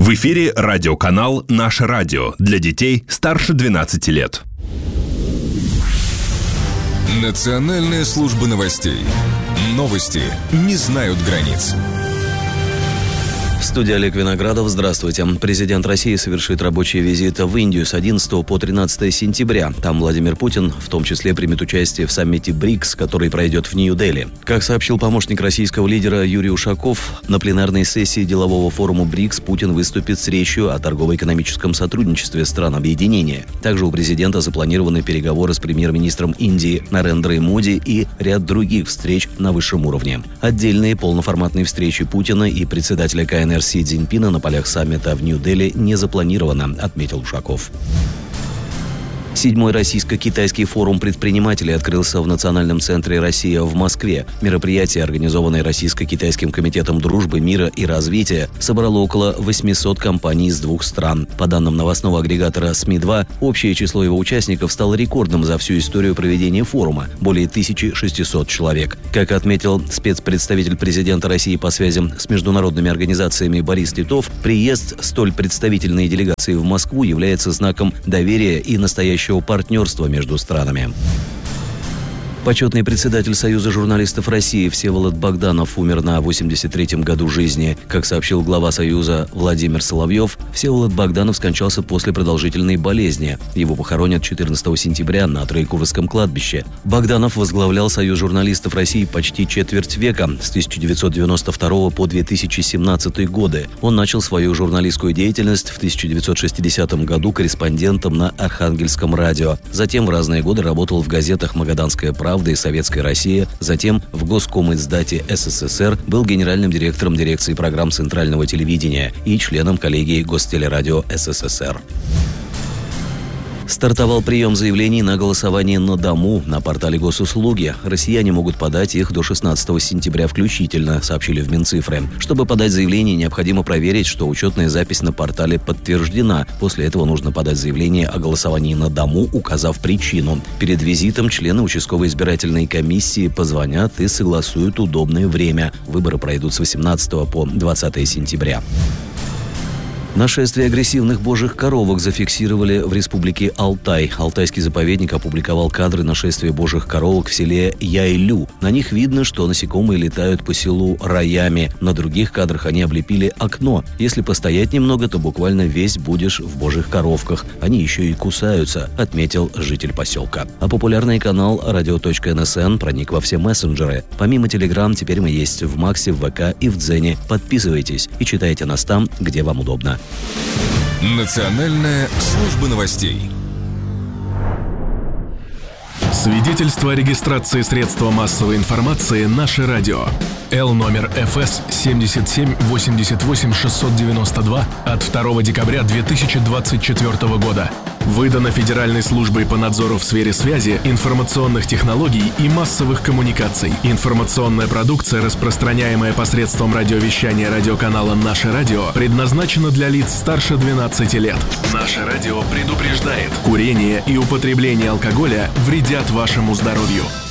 В эфире радиоканал «Наше радио» для детей старше 12 лет. Национальная служба новостей. Новости не знают границ. В студии Олег Виноградов. Здравствуйте. Президент России совершит рабочий визит в Индию с 11 по 13 сентября. Там Владимир Путин в том числе примет участие в саммите БРИКС, который пройдет в Нью-Дели. Как сообщил помощник российского лидера Юрий Ушаков, на пленарной сессии делового форума БРИКС Путин выступит с речью о торгово-экономическом сотрудничестве стран объединения. Также у президента запланированы переговоры с премьер-министром Индии Нарендрой Моди и ряд других встреч на высшем уровне. Отдельные полноформатные встречи Путина и председателя КНР Си Цзиньпина на полях саммита в Нью-Дели не запланировано, отметил Ушаков. 7-й российско-китайский форум предпринимателей открылся в Национальном центре «Россия» в Москве. Мероприятие, организованное Российско-китайским комитетом дружбы, мира и развития, собрало около 800 компаний из 2 стран. По данным новостного агрегатора СМИ-2, общее число его участников стало рекордным за всю историю проведения форума – более 1600 человек. Как отметил спецпредставитель президента России по связям с международными организациями Борис Титов, приезд столь представительной делегации в Москву является знаком доверия и настоящего партнерства между странами. Почетный председатель Союза журналистов России Всеволод Богданов умер на 83-м году жизни. Как сообщил глава Союза Владимир Соловьев, Всеволод Богданов скончался после продолжительной болезни. Его похоронят 14 сентября на Троекуровском кладбище. Богданов возглавлял Союз журналистов России почти четверть века, с 1992 по 2017 годы. Он начал свою журналистскую деятельность в 1960 году корреспондентом на Архангельском радио. Затем в разные годы работал в газетах «Магаданская правда» и «Советская Россия», затем в Госкомиздате СССР был генеральным директором дирекции программ Центрального телевидения и членом коллегии Гостелерадио СССР. Стартовал прием заявлений на голосование на дому на портале госуслуги. Россияне могут подать их до 16 сентября включительно, сообщили в Минцифры. Чтобы подать заявление, необходимо проверить, что учетная запись на портале подтверждена. После этого нужно подать заявление о голосовании на дому, указав причину. Перед визитом члены участковой избирательной комиссии позвонят и согласуют удобное время. Выборы пройдут с 18 по 20 сентября. Нашествие агрессивных божьих коровок зафиксировали в республике Алтай. Алтайский заповедник опубликовал кадры нашествия божьих коровок в селе Яйлю. На них видно, что насекомые летают по селу роями. На других кадрах они облепили окно. Если постоять немного, то буквально весь будешь в божьих коровках. Они еще и кусаются, отметил житель поселка. А популярный канал radio.nsn проник во все мессенджеры. Помимо Telegram, теперь мы есть в Максе, в ВК и в Дзене. Подписывайтесь и читайте нас там, где вам удобно. Национальная служба новостей. Свидетельство о регистрации средства массовой информации «Наше радио». Л номер ФС 7788692 от 2 декабря 2024 года. Выдано Федеральной службой по надзору в сфере связи, информационных технологий и массовых коммуникаций. Информационная продукция, распространяемая посредством радиовещания радиоканала «Наше радио», предназначена для лиц старше 12 лет. «Наше радио» предупреждает: курение и употребление алкоголя вредят вашему здоровью.